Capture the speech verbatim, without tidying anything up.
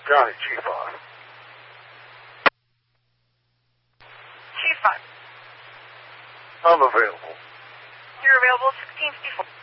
Johnny, Chief five. Chief five. I'm available. You're available sixteen fifty-four.